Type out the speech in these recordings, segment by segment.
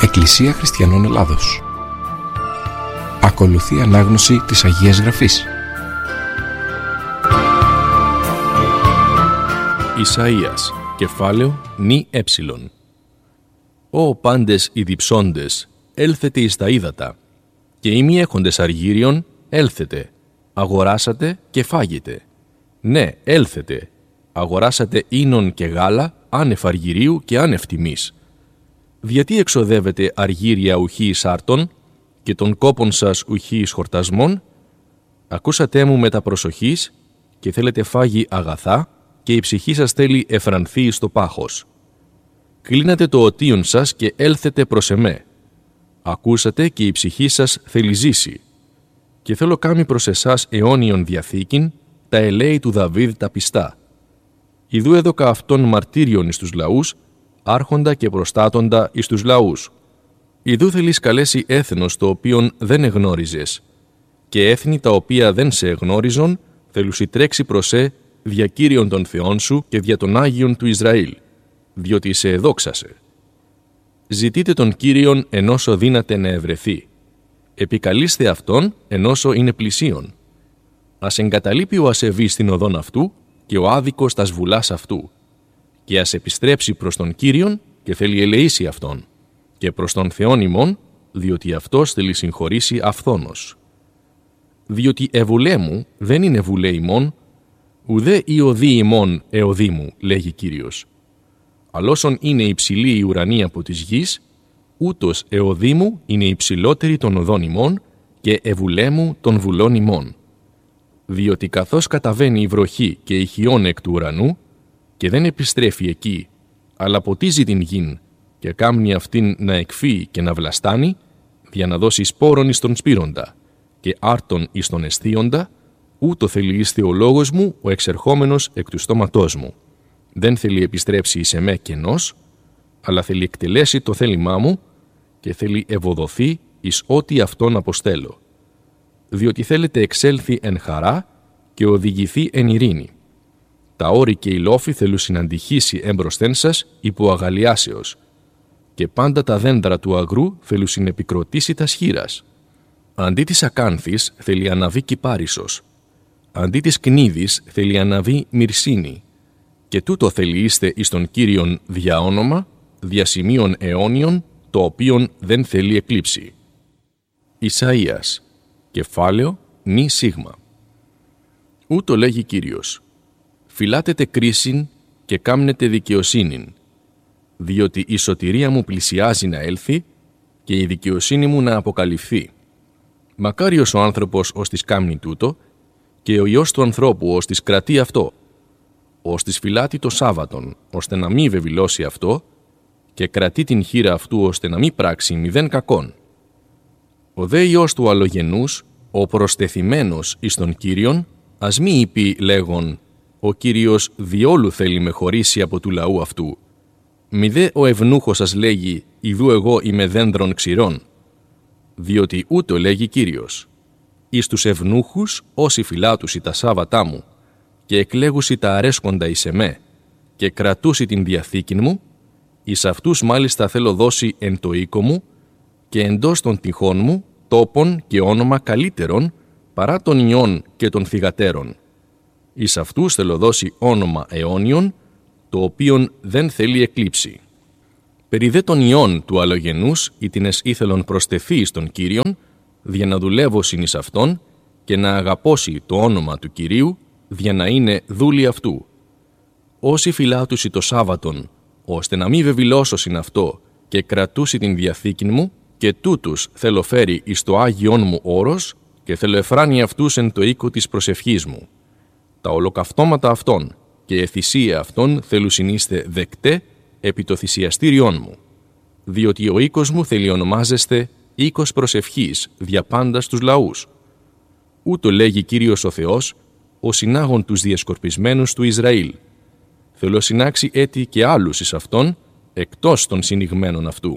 Εκκλησία Χριστιανών Ελλάδος. Ακολουθεί ανάγνωση της Αγίας Γραφής. Ισαΐας, κεφάλαιο νη έψιλον. Ω πάντες οι διψώντες, έλθετε εις τα ύδατα, και οι μη έχοντες αργύριον, έλθετε, αγοράσατε και φάγετε. Ναι, έλθετε, αγοράσατε ίνον και γάλα, άνευ αργυρίου και άνευ τιμής. Γιατί εξοδεύετε αργύρια ουχή εις άρτων, και των κόπων σας ουχή εις χορτασμών? Ακούσατε μου μετα προσοχής, και θέλετε φάγει αγαθά, και η ψυχή σας θέλει εφρανθεί στο πάχος. Κλείνατε το οτίον σας και έλθετε προς εμέ. Ακούσατε και η ψυχή σας θέλει ζήσει. Και θέλω κάμει προς εσάς αιώνιον διαθήκην, τα ελέη του Δαβίδ τα πιστά. Ιδού έδωκα αυτόν μαρτύριον εις τους λαούς, άρχοντα και προστάτοντα εις τους λαούς. Ιδού θέλεις καλέσει έθνος το οποίον δεν εγνώριζες, και έθνη τα οποία δεν σε εγνώριζον, θέλουσι τρέξει προς δια Κύριον των Θεών σου και δια των Άγιων του Ισραήλ, διότι σε εδόξασε. Ζητείτε τον Κύριον ενώσο δύναται να ευρεθεί. Επικαλείστε αυτόν ενώσο είναι πλησίον. Ας εγκαταλείπει ο ασεβής στην οδόν αυτού και ο άδικος τας βουλάς αυτού. Και ας επιστρέψει προς τον Κύριον και θέλει ελεήσει αυτόν. Και προς τον Θεόν ημών, διότι αυτός θέλει συγχωρήσει αυθόνος. Διότι ευουλέ μου δεν είναι βουλέ ημών, ουδέ η οδή ημών εωδή μου, λέγει Κύριος. Αλλά όσον είναι υψηλή η ουρανή από της γης, ούτως εωδή μου είναι υψηλότερη των οδών ημών και ευουλέ μου των βουλών ημών. Διότι καθώς καταβαίνει η βροχή και η χιόν εκ του ουρανού, και δεν επιστρέφει εκεί, αλλά ποτίζει την γην και κάμνει αυτήν να εκφύει και να βλαστάνει, για να δώσει σπόρον εις τον σπήροντα και άρτον εις τον αισθίοντα, ούτω θέλει εις θεολόγος μου ο εξερχόμενος εκ του στόματός μου. Δεν θέλει επιστρέψει εις εμέ κενός, αλλά θέλει εκτελέσει το θέλημά μου και θέλει ευοδοθεί εις ό,τι αυτόν αποστέλω. Διότι θέλετε εξέλθει εν χαρά και οδηγηθεί εν ειρήνη. Τα όρη και οι λόφοι θέλουν συναντυχήσει έμπροσθέν σας υπό αγαλιάσεως, και πάντα τα δέντρα του αγρού θέλουν συνεπικροτήσει τα σχήρας. Αντί της ακάνθης θέλει αναβεί κυπάρισος, αντί της κνίδης θέλει αναβεί μυρσίνη, και τούτο θέλει είστε εις τον Κύριον δια όνομα, δια σημείων αιώνιων, το οποίον δεν θέλει εκλείψει. Ισαΐας, κεφάλαιο νη σίγμα. Ούτω λέγει Κύριος, φυλάτετε κρίσιν και κάμνετε δικαιοσύνην, διότι η σωτηρία μου πλησιάζει να έλθει και η δικαιοσύνη μου να αποκαλυφθεί. Μακάριος ο άνθρωπος ως της κάμνει τούτο και ο Υιός του ανθρώπου ως της κρατεί αυτό, ως της φυλάτει το Σάββατον, ώστε να μη βεβηλώσει αυτό και κρατεί την χείρα αυτού ώστε να μη πράξει μηδέν κακόν. Ο δε Υιός του αλλογενούς, ο προστεθειμένος εις τον Κύριον, ας μη είπε λέγον, ο Κύριος διόλου θέλει με χωρίσει από του λαού αυτού. Μη δε ο ευνούχος σας λέγει, ιδού εγώ είμαι δένδρον ξηρών. Διότι ούτω λέγει Κύριος, εις τους ευνούχους όσοι φυλάτουσι τα Σάββατά μου, και εκλέγουσι τα αρέσκοντα εις εμέ, και κρατούσι την διαθήκην μου, εις αυτούς μάλιστα θέλω δώσει εν το οίκο μου, και εντός των τυχών μου τόπον και όνομα καλύτερον, παρά των ιών και των θυγατέρων. Εις αυτούς θέλω δώσει όνομα αιώνιον, το οποίον δεν θέλει εκλείψει. Περί δε των ιών του αλλογενούς, ήτινες ήθελον προστεθεί εις τον Κύριον, δια να δουλεύωσιν εις αυτόν και να αγαπώσει το όνομα του Κυρίου, δια να είναι δούλοι αυτού. Όσοι φυλάτουσι το Σάββατον, ώστε να μη βεβηλώσωσιν αυτό και κρατούσι την διαθήκην μου, και τούτους θέλω φέρει εις το Άγιον μου όρος και θέλω εφράνει αυτούς εν το οίκο της προσευχής μου. Τα ολοκαυτώματα αυτών και η θυσία αυτών θέλουν συνείστε δεκτέ επί το θυσιαστήριόν μου, διότι ο οίκος μου θέλει ονομάζεστε οίκος προσευχής δια πάντα στους λαούς. Ούτω λέγει Κύριος ο Θεός, ο συνάγων τους διασκορπισμένους του Ισραήλ. Θέλω συνάξει έτη και άλλους εις αυτόν, εκτός των συνηγμένων αυτού.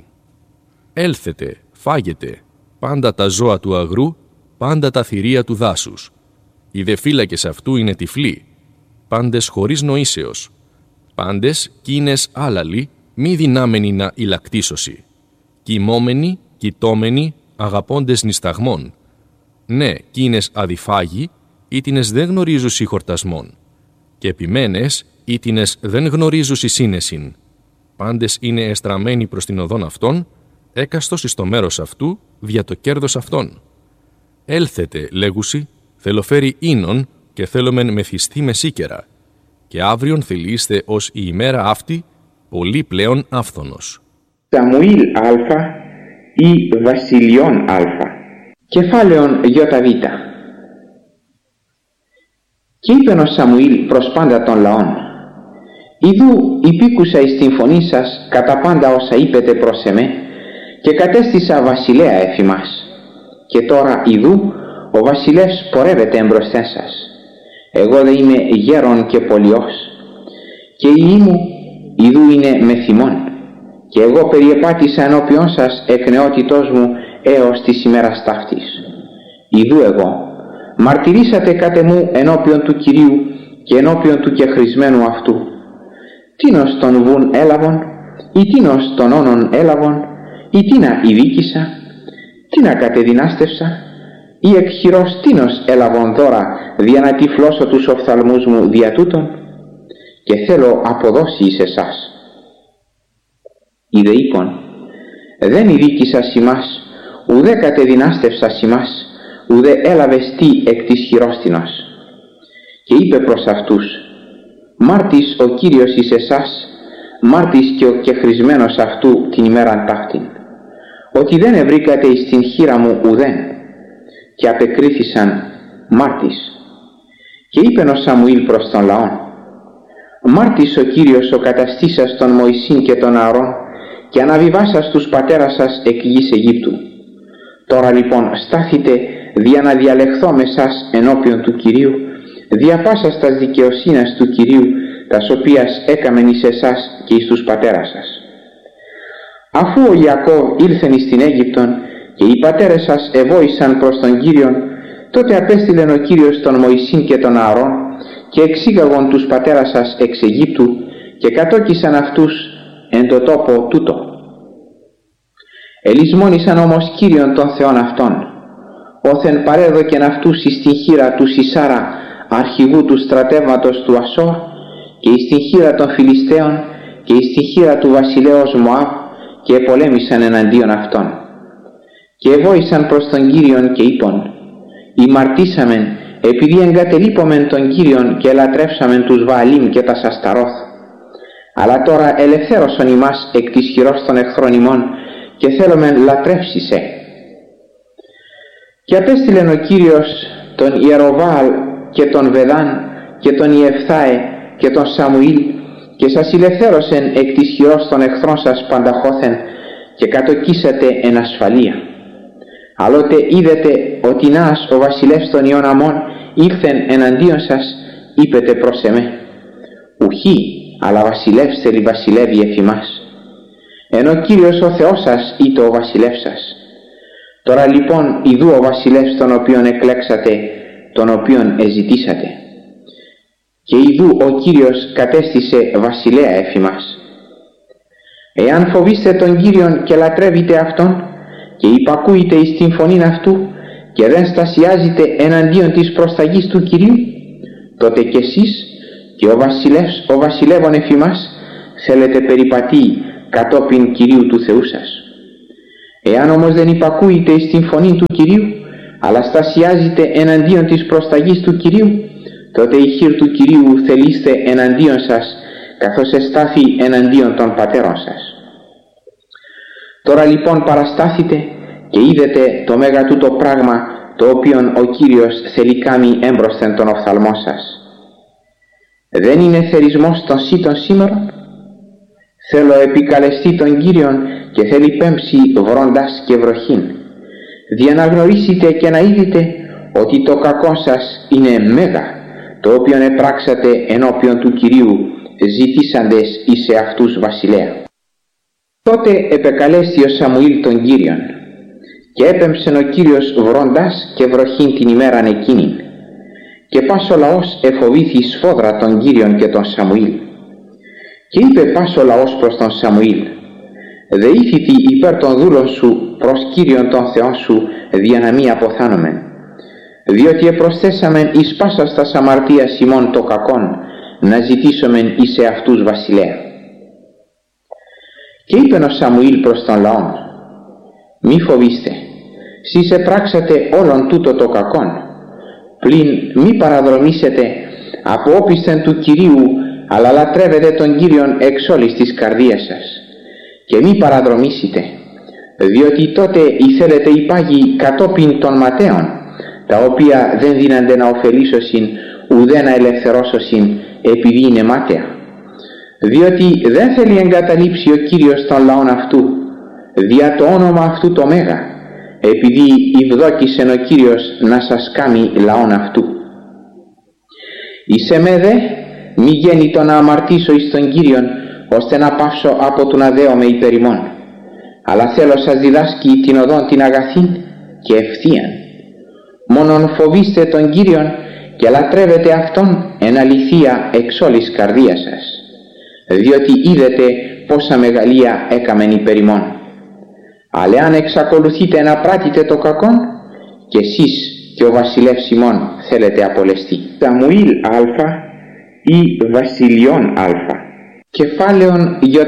Έλθετε, φάγετε, πάντα τα ζώα του αγρού, πάντα τα θηρία του δάσους. Οι δε φύλακες αυτού είναι τυφλοί, πάντες χωρίς νοήσεως. Πάντες κίνες άλαλοι, μη δυνάμενοι να ηλακτήσωσι. κοιμόμενοι, κοιτόμενοι, αγαπώντες νησταγμών. Ναι, κείνες αδιφάγοι, ήτινες δεν γνωρίζουσι χορτασμών. Και επιμένες, ήτινες δεν γνωρίζουσι σύνεσιν. Πάντες είναι εστραμμένοι προς την οδόν αυτών, έκαστος εις το μέρος αυτού, δια το κέρδος αυτών. Έλθετε, λέγουσι, θελοφέρει ίνον και θέλομεν μεθυστεί με σίκερα. Και αύριον θελείστε ως η ημέρα αυτή, πολύ πλέον άφθονος. Σαμουήλ Α ή Βασιλειών Α. Κεφάλαιον ΙΒ. Και είπεν ο Σαμουήλ προς πάντα των λαών: Ιδού υπήκουσα εις την φωνή σας κατά πάντα όσα είπετε προς εμέ, και κατέστησα βασιλέα εφ' ημάς. Και τώρα ιδού ο βασιλεύς πορεύεται εμπροσθέν σας. Εγώ δε είμαι γέρον και πολιός, και η γη μου ιδού είναι με θυμών, και εγώ περιεπάτησα ενώπιον σας εκ νεότητός μου έως της ημέρας ταύτης. Ιδού εγώ μαρτυρήσατε κάτε μου ενώπιον του Κυρίου και ενώπιον του κεχρησμένου αυτού. Τίνος τον βουν έλαβον, ή τίνος τον όνον έλαβον, ή τίνα ειδίκησα, τίνα κατεδυνάστευσα, ή εκ χειρός τίνος έλαβον δώρα δια να τυφλώσω τους οφθαλμούς μου δια τούτων, και θέλω αποδώσει εις εσάς. Ιδε είπων, δεν ειδίκησα ημάς, ουδέ κατεδυνάστευσα ημάς, ουδέ έλαβες τι εκ της χειρός τίνος. Και είπε προς αυτούς, μάρτης ο Κύριος εις εσάς, μάρτης και ο κεχρησμένος αυτού την ημέραν ταύτην, ότι δεν ευρήκατε εις την χείρα μου ουδέν. Και απεκρίθησαν, μάρτης. Και είπεν ο Σαμουήλ προς τον λαόν, μάρτης ο Κύριος ο καταστήσας τον Μωυσήν και τον Ααρών, και αναβιβάσας τους πατέρας σας εκ γης Αιγύπτου. Τώρα λοιπόν στάθητε δια να διαλεχθώ με σας ενώπιον του Κυρίου, δια πάσας τας δικαιοσύνας του Κυρίου, τας οποίας έκαμεν εις εσάς και εις τους πατέρας σας. Αφού ο Ιακώβ ήλθεν εις την Αίγυπτον και οι πατέρες σας εβόησαν προς τον Κύριον, τότε απέστειλεν ο Κύριος τον Μωυσήν και τον Ααρών και εξήγαγον τους πατέρας σας εξ Αιγύπτου και κατόκισαν αυτούς εν το τόπο τούτο. Ελισμόνησαν όμως Κύριον των Θεών αυτών, όθεν παρέδοκεν αυτούς εις την χείρα του Σισάρα αρχηγού του στρατεύματος του Ασόρ και εις την χείρα των Φιλιστέων και εις την χείρα του βασιλέως Μωάβ, και επολέμησαν εναντίον αυτών. Και εβόησαν προς τον Κύριον και είπον, ημαρτήσαμεν επειδή εγκατελείπομεν τον Κύριον και ελατρεύσαμεν τους Βααλίμ και τας Ασταρόθ. Αλλά τώρα ελευθέρωσον ημάς εκ της χειρός των εχθρών ημών και θέλομεν λατρεύσισε. Και απέστειλεν ο Κύριος τον Ιεροβάαλ και τον Βεδάν και τον Ιεφθάε και τον Σαμουήλ και σας ελευθέρωσεν εκ της χειρός των εχθρών σας πανταχώθεν και κατοκίσατε εν ασφαλεία. Άλλοτε είδετε ότι Νάς ο βασιλεύς των Ιών Αμών ήλθεν εναντίον σας, είπετε προς εμέ, ουχή, αλλά βασιλεύς θέλει βασιλεύει εφ' ημάς. Ενώ Κύριος ο Θεός σας είτε ο βασιλεύς σας. Τώρα λοιπόν ιδού ο βασιλεύς τον οποίον εκλέξατε, τον οποίον εζητήσατε. Και ιδού ο Κύριος κατέστησε βασιλέα εφ' ημάς. Εάν φοβήστε τον Κύριον και λατρεύετε Αυτόν και υπακούετε εις την φωνήν Αυτού και δεν στασιάζετε εναντίον της προσταγής του Κυρίου, τότε κι εσείς και ο βασιλεύς, ο βασιλεύων εφ' ημάς, θέλετε περιπατεί κατόπιν Κυρίου του Θεού σας. Εάν όμως δεν υπακούετε εις την φωνή του Κυρίου, αλλά στασιάζετε εναντίον της προσταγής του Κυρίου, τότε η χείρ του Κυρίου θελείστε εναντίον σας, καθώς εστάθη εναντίον των πατέρων σας. Τώρα λοιπόν παραστάθητε και είδετε το μέγα τούτο πράγμα, το οποίον ο Κύριος θέλει κάνει έμπροσθεν τον οφθαλμό σας. Δεν είναι θερισμός των σύτων σήμερα? Θέλω επικαλεστεί τον Κύριον και θέλει πέμψει βρόντας και βροχήν. Δια να γνωρίσετε και να είδετε ότι το κακό σας είναι μέγα, το οποίον επράξατε ενώπιον του Κυρίου, ζητήσαντες εις εαυτούς βασιλέα. Τότε επεκαλέστη ο Σαμουήλ τον Κύριον και έπεμψεν ο Κύριος βρόντας και βροχήν την ημέραν εκείνην. Και πας ο λαός εφοβήθη σφόδρα τον Κύριον και τον Σαμουήλ. Και είπε πας ο λαός προς τον Σαμουήλ, δεήθητη υπέρ των δούλων σου προς Κύριον των Θεών σου δια να μη αποθάνομεν, διότι επροσθέσαμεν εις πάσας τας αμαρτίας ημών το κακόν, να ζητήσομεν εις εαυτούς βασιλέα. Και είπεν ο Σαμουήλ προς τον λαόν: μη φοβήστε, σεις επράξατε όλον τούτο το κακόν, πλην μη παραδρομήσετε από όπισθεν του Κυρίου, αλλά λατρεύετε τον Κύριον εξ όλης της καρδίας σας, και μη παραδρομήσετε, διότι τότε ήθελετε οι πάγοι κατόπιν των ματέων, τα οποία δεν δίνανται να ωφελήσωσιν ουδέ να ελευθερώσωσιν επειδή είναι μάταια, διότι δεν θέλει εγκαταλείψει ο Κύριος των λαών αυτού δια το όνομα αυτού το μέγα, επειδή ευδόκησεν ο Κύριος να σας κάνει λαόν αυτού. Εις εμέ δε μη γέννητο να αμαρτήσω εις τον Κύριον, ώστε να πάυσω από του να δέομαι υπέρ ημών, αλλά θέλω σας διδάσκει την οδόν την αγαθήν και ευθείαν. Μόνον φοβήστε τον Κύριον και λατρεύετε Αυτόν εν αληθεία εξ όλης καρδίας σας, διότι είδετε πόσα μεγαλεία έκαμεν υπέρ ημών. Αλλά αν εξακολουθείτε να πράττετε το κακόν, και εσείς και ο βασιλεύς ημών θέλετε απολεστεί. Σαμουήλ Α ή Βασιλειών Α. Κεφάλαιον ΙΓ.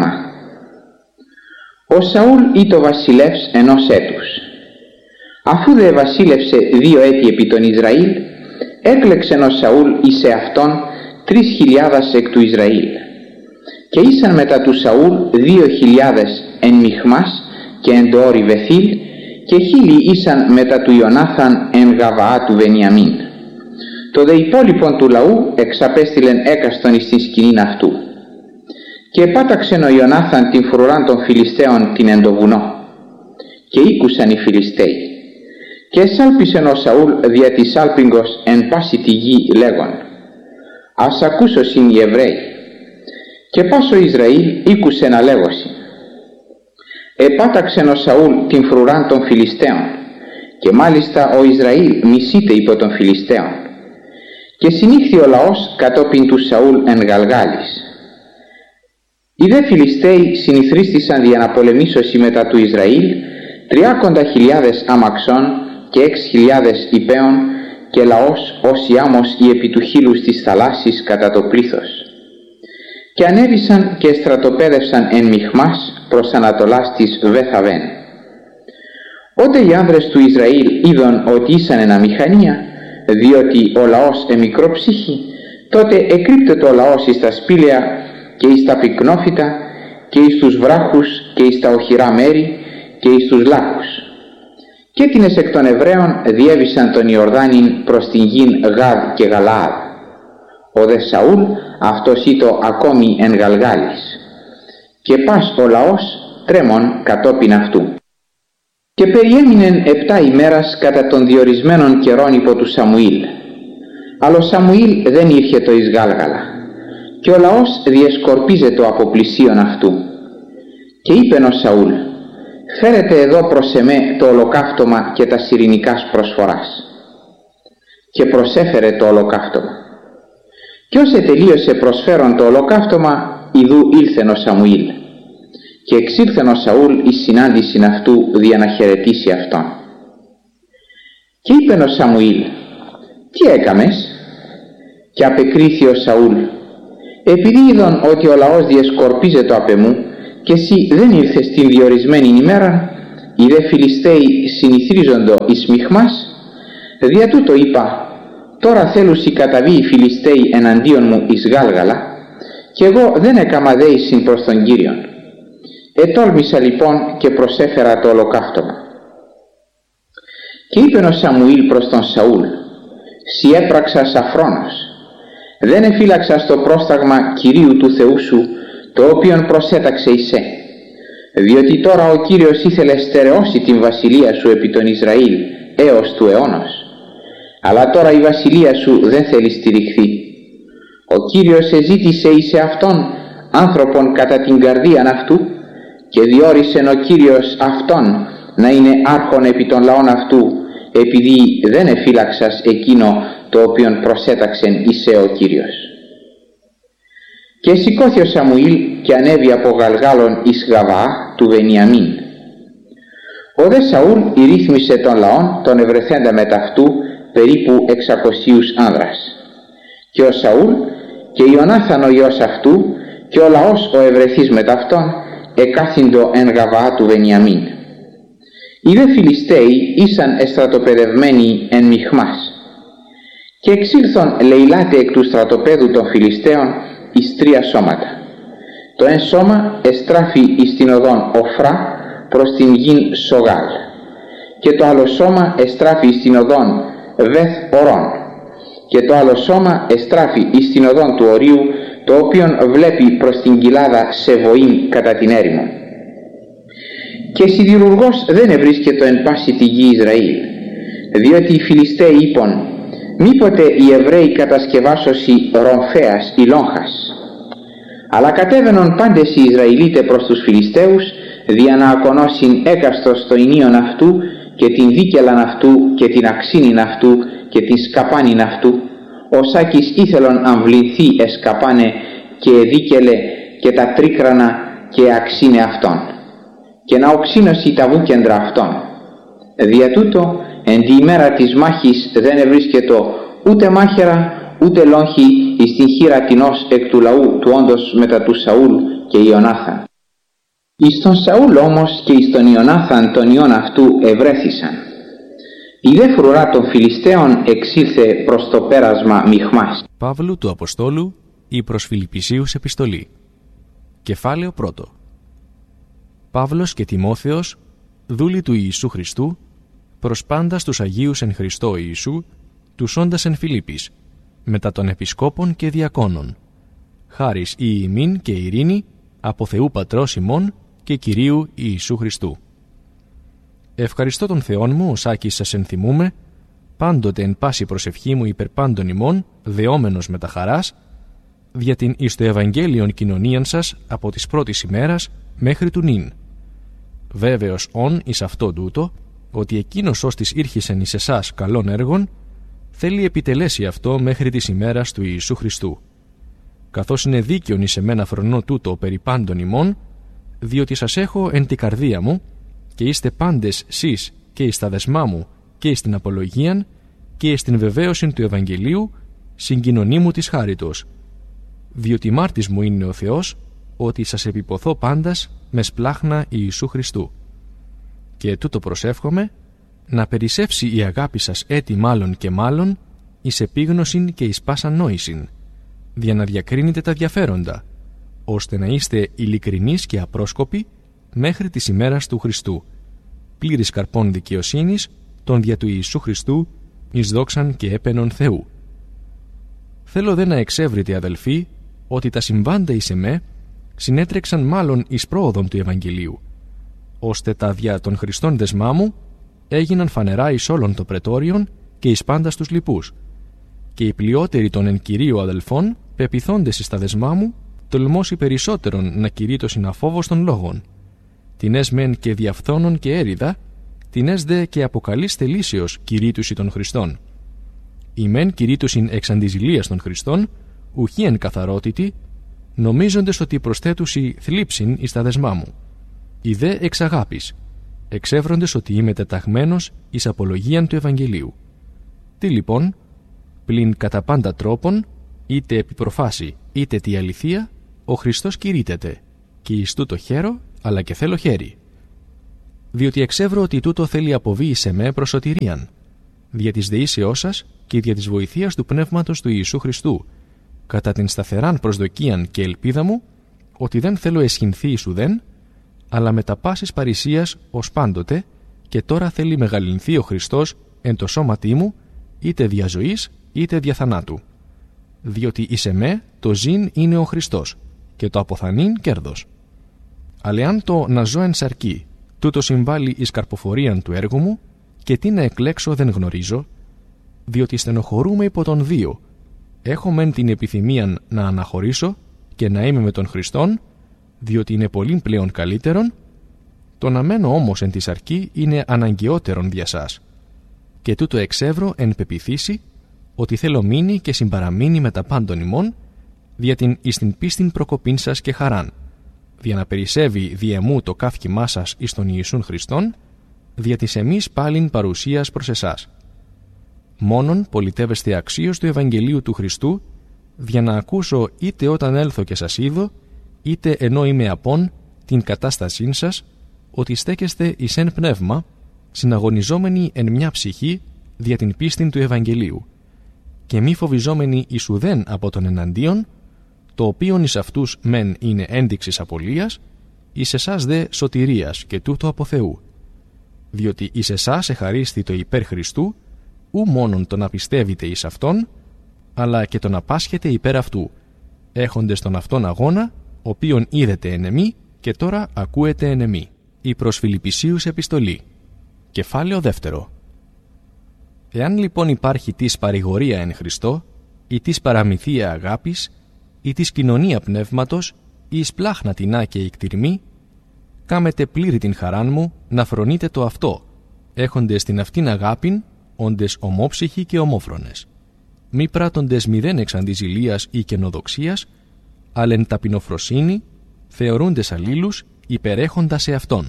Ο Σαούλ ήτο βασιλεύς ενός έτους. Αφού δε βασίλευσε 2 έτη επί τον Ισραήλ, έκλεξεν ο Σαούλ εις εαυτόν 3.000 εκ του Ισραήλ. Και ήσαν μετά του Σαούλ 2.000 εν Μιχμάς και εν το όρι Βεθήλ, και 1.000 ήσαν μετά του Ιωνάθαν εν Γαβαά του Βενιαμίν. Το δε υπόλοιπον του λαού εξαπέστειλεν έκαστον εις την σκηνήν αυτού. Και επάταξεν ο Ιωνάθαν την φρουράν των Φιλιστέων την εν το βουνό. Και ήκουσαν οι Φιλιστέοι. Και εσάλπισεν ο Σαούλ δια της άλπιγγος εν πάση τη γη λέγον: ας ακούσωσιν οι Εβραίοι. Και πάσο Ισραήλ ήκουσε να λέγωσιν. Επάταξεν ο Σαούλ την φρουράν των Φιλιστέων, και μάλιστα ο Ισραήλ μισείται υπό των Φιλιστέων. Και συνήχθη ο λαός κατόπιν του Σαούλ εν Γαλγάλης. Οι δε Φιλιστέοι συνηθρίστησαν δια να πολεμήσωσι μετά του Ισραήλ 30.000 αμαξών και 6.000 υπέων, και λαός όσοι άμμος οι επί του χείλους της θαλάσσης κατά το πλήθος. Και ανέβησαν και στρατοπέδευσαν εν Μιχμάς προς ανατολάς της Βεθαβέν. Ότε οι άνδρες του Ισραήλ είδον ότι ήσαν εν αμηχανία, διότι ο λαός εμικρόψυχη, τότε εκρύπτεται ο λαός εις τα σπήλαια και εις τα πυκνόφυτα και εις τους βράχους και εις τα οχυρά μέρη και εις τους λάκους. Και έτινες εκ των Εβραίων διέβησαν τον Ιορδάνην προς την γην Γαδ και Γαλαάδ. Ο δε Σαούλ αυτός ήτο ακόμη εν Γαλγάλης. Και πας ο λαός τρέμον κατόπιν αυτού. Και περιέμεινεν 7 ημέρας κατά των διορισμένων καιρών υπό του Σαμουήλ. Αλλά ο Σαμουήλ δεν ήρχε το εις Γάλγαλα, και ο λαός διεσκορπίζεται από πλησίον αυτού. Και είπεν ο Σαούλ: φέρετε εδώ προς εμέ το ολοκαύτωμα και τα ειρηνικάς προσφοράς. Και προσέφερε το ολοκαύτωμα. Και ως ετελείωσε προσφέρον το ολοκαύτωμα, ιδού ήλθεν ο Σαμουήλ. Και εξήλθεν ο Σαούλ εις συνάντησιν αυτού δια να χαιρετήσει αυτόν. Και είπεν ο Σαμουήλ: τι έκαμες? Και απεκρίθη ο Σαούλ: επειδή είδον ότι ο λαός διεσκορπίζεται απ' εμού, και εσύ δεν ήρθες την διορισμένη ημέρα, οι δε Φιλιστέοι συνηθρίζοντο εις Μιχμάς, δια τούτο είπα: τώρα θέλουσι καταβεί οι Φιλιστέοι εναντίον μου εις Γάλγαλα, και εγώ δεν έκαμα δέησιν προς τον Κύριον. Ετόλμησα λοιπόν και προσέφερα το ολοκαύτωμα. Και είπεν ο Σαμουήλ προς τον Σαούλ: σι έπραξα σαφρόνος, δεν εφύλαξα στο πρόσταγμα Κυρίου του Θεού σου, το οποίον προσέταξε εισέ, διότι τώρα ο Κύριος ήθελε στερεώσει την βασιλεία σου επί τον Ισραήλ έως του αιώνος. Αλλά τώρα η βασιλεία σου δεν θέλει στηριχθεί. Ο Κύριος εζήτησε εις αυτόν άνθρωπον κατά την καρδίαν αυτού, και διόρισεν ο Κύριος αυτόν να είναι άρχον επί των λαών αυτού, επειδή δεν εφύλαξας εκείνο το οποίον προσέταξεν εισέ ο Κύριος. Και σηκώθη ο Σαμουήλ και ανέβη από Γαλγάλων εις Γαβαά του Βενιαμίν. Ο δε Σαούλ ηρύθμισε των λαών τον ευρεθέντα μεταυτού περίπου 600 άνδρας. Και ο Σαούλ και Ιωνάθαν ο γιος αυτού και ο λαός ο ευρεθής μεταυτόν εκάθυντο εν Γαβαά του Βενιαμίν. Οι δε Φιλιστέοι ήσαν εστρατοπεδευμένοι εν Μιχμάς. Και εξήλθον λεηλάτε εκ του στρατοπέδου των Φιλιστέων εις 3 σώματα. Το εν σώμα εστράφη εις την οδόν Οφρά προς την γην Σογάλ, και το άλλο σώμα εστράφη εις την οδόν Βεθ Ορών, και το άλλο σώμα εστράφη εις την οδόν του ορίου, το οποίον βλέπει προς την κοιλάδα Σεβοήν κατά την έρημο. Και σιδηρουργός δεν ευρίσκετο εν πάση τη γη Ισραήλ, διότι οι Φιλιστέοι είπον, μήποτε οι Εβραίοι κατασκευάσωσι Ρομφέας ή Λόγχας. Αλλά κατέβαινον πάντες οι Ισραηλίτε προς τους Φιλιστέους, δια να ακονώσιν έκαστος το ενίον αυτού και την δίκελαν αυτού και την αξίνην αυτού και την σκαπάνην αυτού. Ο Σάκης ήθελον αμβληνθεί εσκαπάνε και δίκελε και τα τρίκρανα και αξίνε αυτόν, και να οξύνωση τα βούκεντρα αυτών. Δια τούτο εν τη ημέρα της μάχης δεν ευρίσκετο ούτε μάχαιρα ούτε λόγχη εις την χείρα τινός εκ του λαού του όντως μετά του Σαούλ και Ιωνάθαν. Εις τον Σαούλ όμως και εις τον Ιωνάθαν τον ιών αυτού ευρέθησαν. Η δε φρουρά των Φιλιστέων εξήλθε προς το πέρασμα Μιχμάς. Παύλου του Αποστόλου ή προς Φιλιππισίους επιστολή. Κεφάλαιο 1. Παύλος και Τιμόθεος, δούλοι του Ιησού Χριστού, προς πάντας τους Αγίους εν Χριστώ Ιησού, τους όντας εν Φιλίππης, μετά των Επισκόπων και Διακόνων. Χάρις η ημίν και ειρήνη από Θεού Πατρός ημών και Κυρίου Ιησού Χριστού. Ευχαριστώ τον Θεόν μου, ως Άκης σας ενθυμούμε, πάντοτε εν πάση προσευχή μου υπερ πάντων ημών, δεόμενος με τα χαράς, δια την εις το Ευαγγέλιον κοινωνίαν σας από της πρώτης ημέρας μέχρι του νυν. Βέβαιος ον εις αυτό τούτο, ότι εκείνος ως της ήρχισεν εις εσάς καλών έργων, θέλει επιτελέσει αυτό μέχρι της ημέρας του Ιησού Χριστού. Καθώς είναι δίκαιον εις εμένα φρονώ τούτο περί πάντων ημών, διότι σας έχω εν τη καρδία μου, και είστε πάντες σεις και εις τα δεσμά μου και εις την απολογίαν και εις την βεβαίωσιν του Ευαγγελίου, συγκοινωνή μου της χάριτος. Διότι μάρτης μου είναι ο Θεός, ότι σας επιποθώ πάντας με σπλάχνα Ιησού Χριστού. Και τούτο προσεύχομαι, να περισσεύσει η αγάπη σας έτη μάλλον και μάλλον, εις επίγνωσιν και εις πάσαν νόησιν, για να διακρίνετε τα διαφέροντα, ώστε να είστε ειλικρινείς και απρόσκοποι μέχρι της ημέρας του Χριστού, πλήρης καρπών δικαιοσύνης, τον δια του Ιησού Χριστού, εις δόξαν και έπαινον Θεού. Θέλω δε να εξεύρετε, αδελφοί, ότι τα συμβάντα εις εμέ συνέτρεξαν μάλλον εις πρόοδον του Ευαγγελίου, ώστε τα δια των Χριστών δεσμά μου έγιναν φανερά εις όλων των πρετόριων και εις πάντας τους λοιπούς, και οι πλειότεροι των εν Κυρίω αδελφών, πεπιθόντες εις τα δεσμά μου, τολμώσει περισσότερον να κηρύττωσιν αφόβος των λόγων, τινές μεν και διαφθόνων και έριδα, τινές δε και αποκαλείς θελήσεως κηρύττουση των Χριστών. Η μεν κηρύττωσιν εξ αντιζηλίας των Χριστών, ουχή εν καθαρότητη, νομίζοντες ότι προσθέτουσι θλίψιν εις τα δεσμά μου. Η δε εξ αγάπης, εξεύροντες ότι είμαι τεταγμένος εις απολογίαν του Ευαγγελίου. Τι λοιπόν, πλην κατά πάντα τρόπον, είτε επί προφάση είτε τη αληθεία, ο Χριστός κηρύττεται, και εις τούτο χαίρο, αλλά και θέλω χέρι. Διότι εξεύρω ότι τούτο θέλει αποβεί σε με προς σωτηρίαν, δια της δεήσεώς σας και δια της βοηθείας του Πνεύματος του Ιησού Χριστού, κατά την σταθεράν προσδοκίαν και ελπίδα μου, ότι δεν θέλω εσχυνθεί εις ουδέν, αλλά με τα πάσης παρησίας ως πάντοτε, και τώρα θέλει μεγαλυνθεί ο Χριστός εν το σώματί μου, είτε δια ζωής είτε δια θανάτου. Διότι εις εμέ το ζήν είναι ο Χριστός, και το αποθανήν κέρδος. Αλλά αν το να ζω εν σαρκή, τούτο συμβάλλει εις καρποφορίαν του έργου μου, και τι να εκλέξω δεν γνωρίζω, διότι στενοχωρούμε υπό τον δύο. Έχω μεν την επιθυμίαν να αναχωρήσω και να είμαι με τον Χριστόν, διότι είναι πολύ πλέον καλύτερον, το να μένω όμως εν τη σαρκή είναι αναγκαιότερον δια σας. Και τούτο εξεύρω εν πεποιθήσει, ότι θέλω μείνει και συμπαραμείνει με τα πάντων ημών, δια την εις την πίστην προκοπήν σας και χαράν, δια να περισσεύει διεμού το καύχημά σας εις τον Ιησούν Χριστόν, δια της εμείς πάλιν παρουσίας προς εσάς. Μόνον πολιτεύεστε αξίως του Ευαγγελίου του Χριστού, δια να ακούσω είτε όταν έλθω και σας είδω, είτε ενώ είμαι απόν την κατάστασήν σας, ότι στέκεστε εις εν πνεύμα, συναγωνιζόμενοι εν μια ψυχή δια την πίστην του Ευαγγελίου, και μη φοβιζόμενοι εις ουδέν από τον εναντίον, το οποίον εις αυτούς μεν είναι ένδειξης απολίας, εις εσάς δε σωτηρίας και τούτο από Θεού. Διότι εις εσάς εχαρίστη το υπέρ Χριστού, ου μόνον το να πιστεύετε εις Αυτόν, αλλά και το να πάσχετε υπέρ Αυτού, έχοντες τον Αυτόν αγώνα, οποίον είδετε εν εμεί και τώρα ακούετε εν εμεί. Η προς Φιλιππισίους επιστολή. Κεφάλαιο 2. Εάν λοιπόν υπάρχει της παρηγορία εν Χριστώ, ή της παραμυθία αγάπης, ή της κοινωνία πνεύματος, ή εις πλάχνα τεινά και εκτιρμή, κάμετε πλήρη την χαράν μου να φρονείτε το αυτό, έχοντες την αυτήν αγάπην, όντες ομόψυχοι και ομόφρονες. Μη πράττοντες μηδέν εξ αντιζηλίας ή καινοδοξίας, αλλά εν ταπεινοφροσύνη, θεωρούντες αλλήλους, υπερέχοντας σε αυτόν.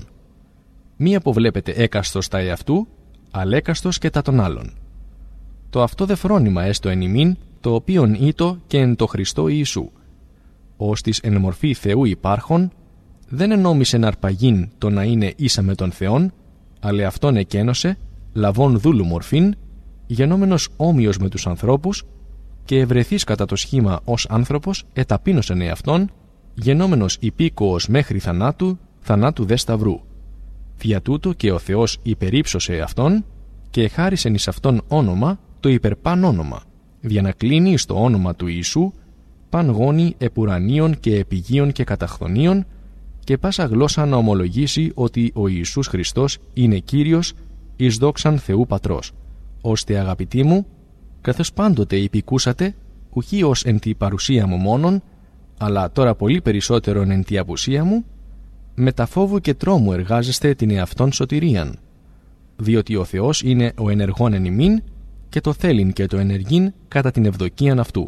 Μη αποβλέπετε έκαστος τα εαυτού, αλλά έκαστος και τα των άλλων. Το αυτό δε φρόνημα έστω εν ημίν, το οποίον ήτο και εν το Χριστό Ιησού. Ώστις εν μορφή Θεού υπάρχον, δεν ενόμισεν αρπαγήν το να είναι ίσα με τον Θεόν, αλλά αυτόν εκένωσε, λαβών δούλου μορφήν, γενόμενος όμοιος με τους ανθρώπους, και ευρεθείς κατά το σχήμα ως άνθρωπος, εταπείνωσεν εαυτόν, γενόμενος υπήκοος μέχρι θανάτου, θανάτου δε σταυρού. Δια τούτο και ο Θεός υπερύψωσε αυτόν, και εχάρισεν εις αυτόν όνομα, το υπερπάν όνομα, δια να κλείνει στο όνομα του Ιησού, παν γόνι επουρανίων και επιγείων και καταχθονίων, και πάσα γλώσσα να ομολογήσει ότι ο Ιησούς Χριστός είναι Κύριος εις δόξαν Θεού Πατρός, ώστε αγαπητοί μου, καθώς πάντοτε υπηκούσατε, ουχή ως εν τη παρουσία μου μόνον, αλλά τώρα πολύ περισσότερον εν τη απουσία μου, με τα φόβου και τρόμου εργάζεστε την εαυτόν σωτηρίαν, διότι ο Θεός είναι ο ενεργόν εν ημίν και το θέλειν και το ενεργήν κατά την ευδοκίαν αυτού.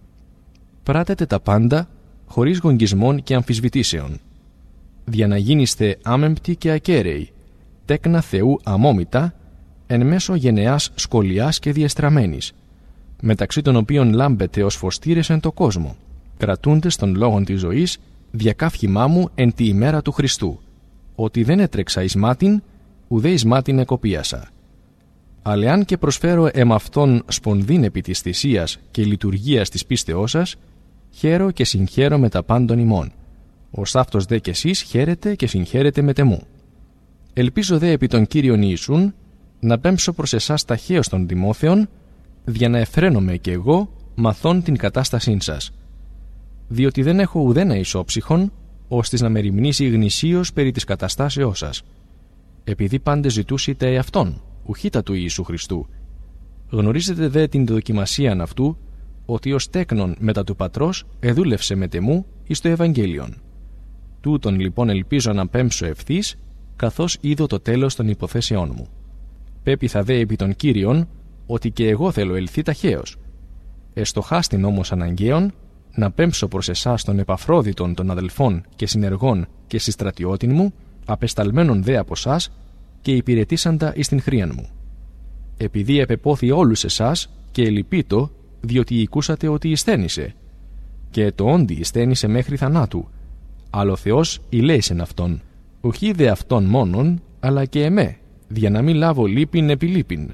Πράτετε τα πάντα χωρίς γογγισμών και αμφισβητήσεων, δια να γίνεστε άμεμπτοι και ακέραιοι, τέκνα Θεού αμόμητα, εν μέσω γενεάς σκολιάς και διεστραμμένης, μεταξύ των οποίων λάμπετε ως φωστήρες εν το κόσμο, κρατούντες των λόγων της ζωής, διακαύχημά μου εν τη ημέρα του Χριστού, ότι δεν έτρεξα εις μάτιν, ουδέ εις μάτιν εκοπίασα. Αλλά αν και προσφέρω εμαυτόν σπονδύν επί της θυσίας και λειτουργίας της πίστεώς σας, χαίρω και συγχαίρω με τα πάντων ημών, ως αυτός δε κι εσείς χαίρετε και συγχαίρετε με τεμού. Ελπίζω δε επί των Κύριων Ιησούν να πέμψω προς εσάς ταχαίως των Τιμόθεων, δια να εφραίνομαι κι εγώ μαθών την κατάστασήν σας. Διότι δεν έχω ουδένα ισόψυχον, ώστις να με ρημνήσει γνησίως περί της καταστάσεώς σας. Επειδή πάντε ζητούσετε εαυτόν, ουχήτα του Ιησού Χριστού. Γνωρίζετε δε την δοκιμασίαν αυτού, ότι ως τέκνον μετά του Πατρός εδούλευσε με τεμού εις το Ευαγγέλιον. Τούτον λοιπόν ελπίζω να πέμψω ευθύς, καθώς είδω το τέλος των υποθέσεών μου. Πέπειθα δε επί των Κύριων, ότι και εγώ θέλω ελθεί ταχαίως. Εστοχάστην όμως αναγκαίων, να πέμψω προς εσάς των Επαφρόδιτων των αδελφών και συνεργών και συστρατιώτην μου, απεσταλμένων δε από σας και υπηρετήσαντα εις την χρίαν μου. Επειδή επεπόθη όλους εσάς και ελυπήτω, διότι οικούσατε ότι εισθένησε, και το όντι εισθένησε μέχρι θανάτου, αλλά ο Θεός ηλέησεν αυτόν, ουχή δε αυτόν μόνον, αλλά και εμέ, δια να μην λάβω λύπην επί λύπην.